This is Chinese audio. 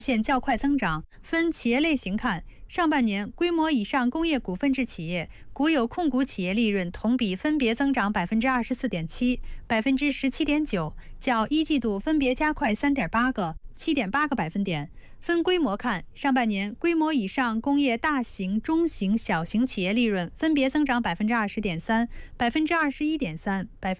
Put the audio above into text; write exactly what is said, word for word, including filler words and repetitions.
现较快增长。分企业类型看，上半年规模以上工业股份制企业、国有控股企业利润同比分别增长百分之二十四点七、百分之十七点九，较一季度分别加快三点八个、七点八个百分点。分规模看，上半年规模以上工业大型、中型、小型企业利润分别增长百分之二十点三、百分之二十一点三、百分。